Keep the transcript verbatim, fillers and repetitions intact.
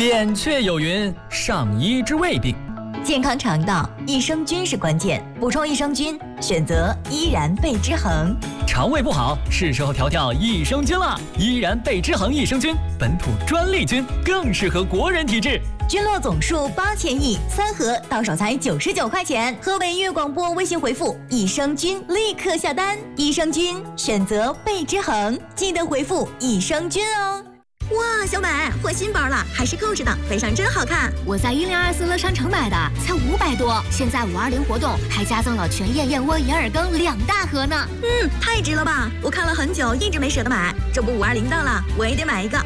扁鹊有云：上医治未病。 健康肠道，益生菌是关键，补充益生菌，选择依然贝之恒。 肠胃不好，是时候调调益生菌了。依然贝之恒益生菌，本土专利菌，更适合国人体质。 菌落总数八千亿，三盒到手才九十九块钱。河北粤广播微信回复益生菌，立刻下单。益生菌选择贝之恒，记得回复益生菌哦。哇，小美换新包了，还是扣着的，背上真好看。 我在一零二四乐商城买的，才五百多。现在五二零活动还加赠了全燕燕窝银耳羹两大盒呢。 嗯，太值了吧！我看了很久，一直没舍得买，这不五二零到了，我也得买一个。